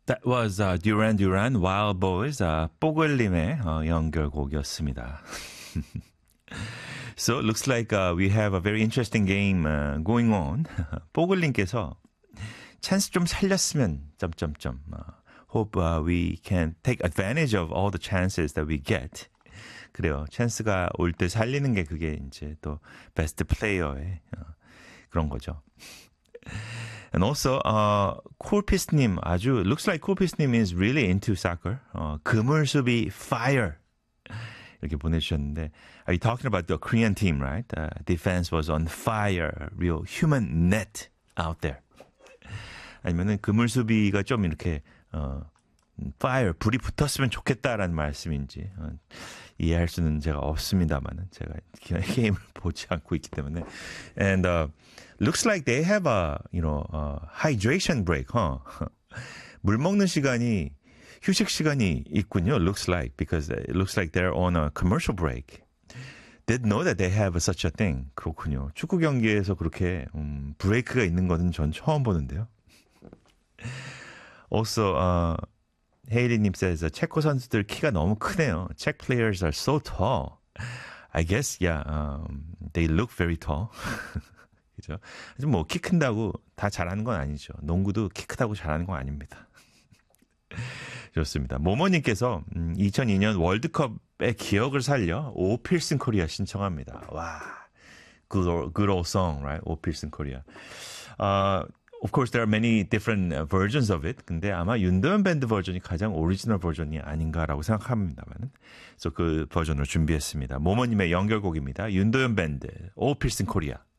That was Duran Duran, Wild Boys, 뽀글님의 연결곡이었습니다. So it looks like we have a very interesting game going on. 뽀글님께서 찬스 좀 살렸으면 점점점. Hope we can take advantage of all the chances that we get. 그래요. 찬스가 올 때 살리는 게 그게 이제 또 베스트 플레이어의 그런 거죠. And also, 콜피스님 아주 looks like 콜피스님 is really into soccer. 그물수비 fire 이렇게 보내주셨는데, are you talking about the Korean team, right? Defense was on fire, real human net out there. 아니면은 그물수비가 좀 이렇게 fire 불이 붙었으면 좋겠다라는 말씀인지 이해할 수는 제가 없습니다만은 제가 게임을 보지 않고 있기 때문에. And looks like they have a hydration break, huh? 물 먹는 시간이 휴식 시간이 있군요. Looks like because it looks like they're on a commercial break. Didn't know that they have such a thing. 그렇군요. 축구 경기에서 그렇게 브레이크가 있는 거는 전 처음 보는데요. Also, 헤이리님 says 체코 선수들 키가 너무 크네요. Czech players are so tall. I guess, yeah, they look very tall. 그죠? 뭐 키 큰다고 다 잘하는 건 아니죠. 농구도 키 크다고 잘하는 건 아닙니다. 좋습니다. 모모님께서 2002년 월드컵의 기억을 살려 오 필슨 코리아 신청합니다. 와, good old song, right? 오 필슨 코리아. Of course, there are many different versions of it. 근데 아마 윤도현 밴드 버전이 가장 오리지널 버전이 아닌가라고 생각합니다만. 그래서 그 버전으로 준비했습니다. 모모님의 연결곡입니다. 윤도현 밴드, 오 필슨 코리아.